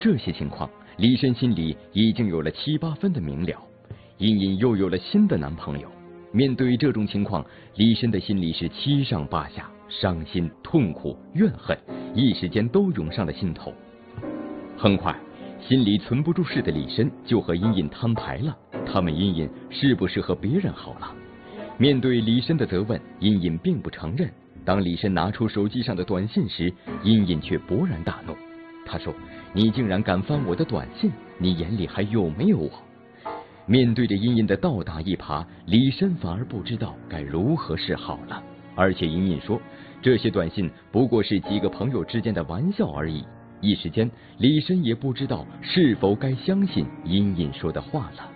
这些情况，李申心里已经有了7、8分的明了。茵茵又有了新的男朋友，面对这种情况，李申的心里是七上八下，伤心、痛苦、怨恨，一时间都涌上了心头。很快，心里存不住事的李申就和茵茵摊牌了，他问茵茵是不是和别人好了。面对李申的责问，茵茵并不承认。当李申拿出手机上的短信时，茵茵却勃然大怒。他说：“你竟然敢翻我的短信，你眼里还有没有我？”面对着茵茵的倒打一耙，李申反而不知道该如何是好了。而且茵茵说，这些短信不过是几个朋友之间的玩笑而已。一时间，李申也不知道是否该相信茵茵说的话了。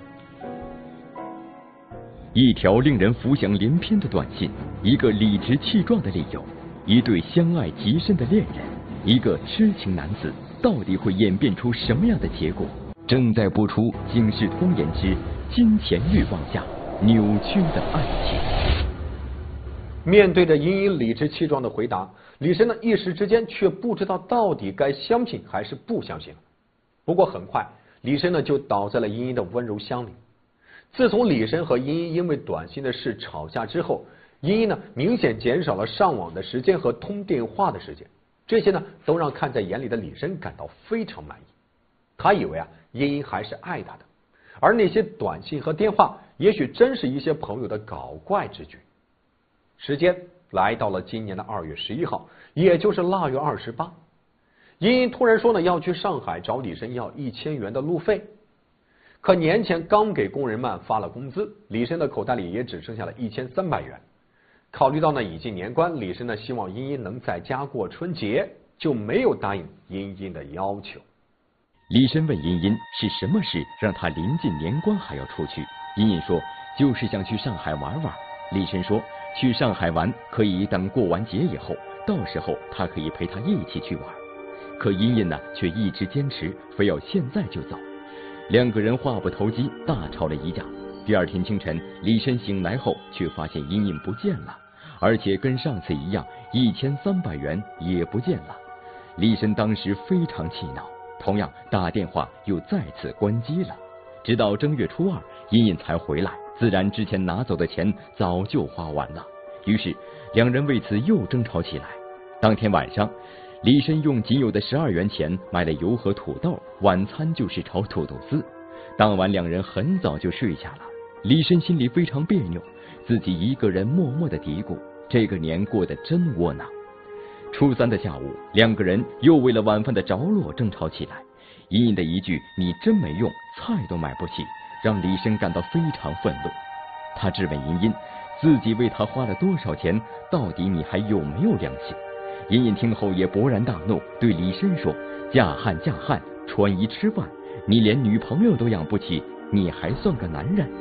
一条令人浮想联翩的短信，一个理直气壮的理由，一对相爱极深的恋人，一个痴情男子，到底会演变出什么样的结果？正在播出《警世通言之金钱欲望下扭曲的爱情》。 面对着茵茵理直气壮的回答，李申呢一时之间却不知道到底该相信还是不相信了。不过很快，李申呢就倒在了茵茵的温柔乡里。自从李申和茵茵因为短信的事吵架之后，茵茵呢明显减少了上网的时间和通电话的时间，这些呢都让看在眼里的李申感到非常满意。他以为茵茵还是爱他的，而那些短信和电话也许真是一些朋友的搞怪之举。时间来到了今年的2月11号，也就是腊月28。茵茵突然说呢要去上海找李申要1000元的路费。可年前刚给工人们发了工资，李申的口袋里也只剩下了1300元。考虑到呢已经年关，李申呢希望茵茵能在家过春节，就没有答应茵茵的要求。 李申问茵茵是什么事让他临近年关还要出去。茵茵说就是想去上海玩玩。李申说去上海玩可以等过完节以后，到时候他可以陪他一起去玩。可茵茵呢却一直坚持非要现在就走。2个人话不投机，大吵了一架。第2天清晨，李申醒来后却发现茵茵不见了，而且跟上次一样，1300元也不见了。李申当时非常气恼，同样打电话又再次关机了。直到正月初2，茵茵才回来，自然之前拿走的钱早就花完了。于是2人为此又争吵起来。当天晚上，李申用仅有的12元钱买了油和土豆，晚餐就是炒土豆丝。当晚2人很早就睡下了。李申心里非常别扭，自己一个人默默的嘀咕，这个年过得真窝囊。初3的下午，2个人又为了晚饭的着落争吵起来。茵茵的一句你真没用，菜都买不起，让李申感到非常愤怒。他质问茵茵，自己为他花了多少钱，到底你还有没有良心？茵茵听后也勃然大怒，对李申说，嫁汉嫁汉，穿衣吃饭，你连女朋友都养不起，你还算个男人？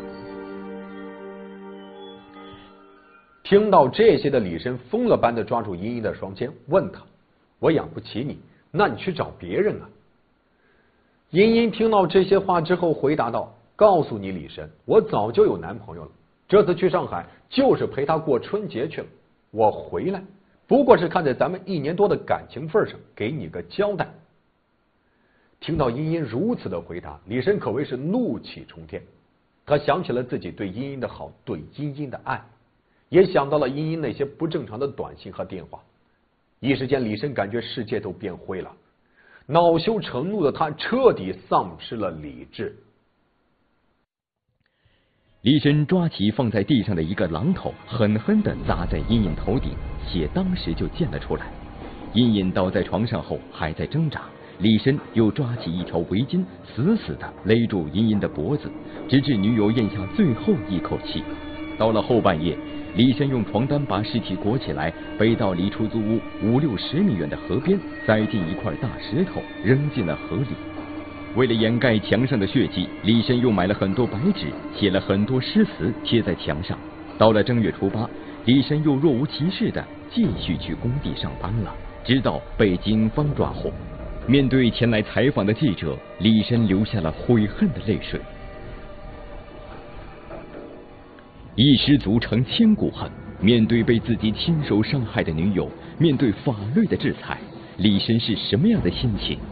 听到这些的李申疯了般的抓住茵茵的双肩，问他，我养不起你，那你去找别人啊。茵茵听到这些话之后回答道，告诉你李申，我早就有男朋友了，这次去上海就是陪他过春节去了，我回来不过是看在咱们1年多的感情份上给你个交代。听到茵茵如此的回答，李申可谓是怒气冲天。他想起了自己对茵茵的好，对茵茵的爱，也想到了茵茵那些不正常的短信和电话。一时间李申感觉世界都变灰了，恼羞成怒的他彻底丧失了理智。 李申抓起放在地上的一个榔头，狠狠地砸在茵茵头顶，血当时就溅了出来。茵茵倒在床上后还在挣扎，李申又抓起一条围巾，死死地勒住茵茵的脖子，直至女友咽下最后一口气。到了后半夜，李申用床单把尸体裹起来，背到离出租屋5、60米远的河边，塞进一块大石头，扔进了河里。为了掩盖墙上的血迹，李申又买了很多白纸，写了很多诗词贴在墙上。到了正月初8，李申又若无其事地继续去工地上班了，直到被警方抓获。面对前来采访的记者，李申流下了悔恨的泪水。一失足成千古恨，面对被自己亲手伤害的女友，面对法律的制裁，李申是什么样的心情？